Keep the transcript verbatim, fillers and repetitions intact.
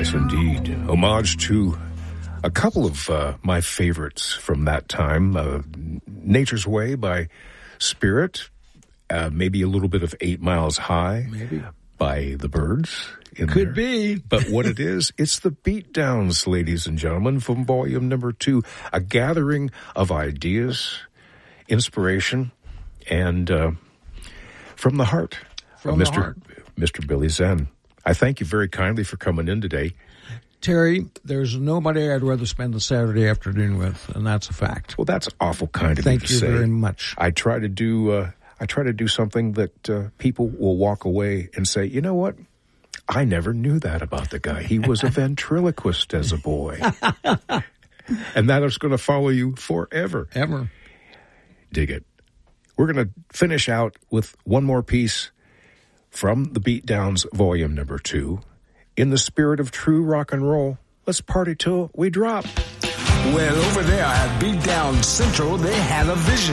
Yes, indeed. Homage to a couple of uh, my favorites from that time. Uh, Nature's Way by Spirit. Uh, maybe a little bit of Eight Miles High. Maybe. By the Byrds. In Could there. be. But what it is, it's the Beatdowns, ladies and gentlemen, from volume number two. A gathering of ideas, inspiration, and uh, from the heart From of the Mister heart. Mister Billy Zen. I thank you very kindly for coming in today. Terry, there's nobody I'd rather spend the Saturday afternoon with, and that's a fact. Well, that's awful kind of Thank you to you say. very much. I try to do. Uh, I try to do something that uh, people will walk away and say, you know what? I never knew that about the guy. He was a ventriloquist as a boy, and that is going to follow you forever. Ever. Dig it. We're going to finish out with one more piece from the Beatdowns, volume number two. In the spirit of true rock and roll, let's party till we drop. Well, over there at Beatdown Central, they had a vision.